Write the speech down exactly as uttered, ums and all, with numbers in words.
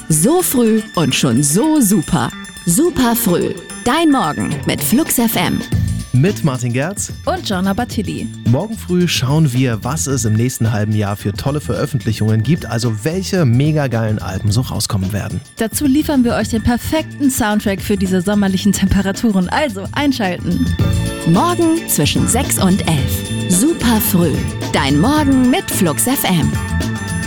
So früh und schon so super. Super früh. Dein Morgen mit Flux F M. Mit Martin Gerz und Gianna Battilli. Morgen früh schauen wir, was es im nächsten halben Jahr für tolle Veröffentlichungen gibt, also welche mega geilen Alben so rauskommen werden. Dazu liefern wir euch den perfekten Soundtrack für diese sommerlichen Temperaturen, also einschalten. Morgen zwischen sechs und elf. Super früh. Dein Morgen mit Flux F M.